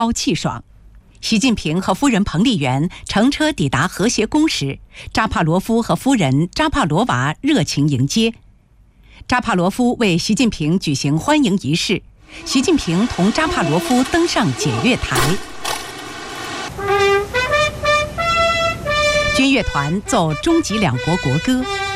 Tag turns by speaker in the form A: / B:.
A: 气爽。习近平和夫人彭丽媛乘车抵达和谐宫时，扎帕罗夫和夫人扎帕罗娃热情迎接。扎帕罗夫为习近平举行欢迎仪式，习近平同扎帕罗夫登上检阅台。军乐团奏中吉两国国歌。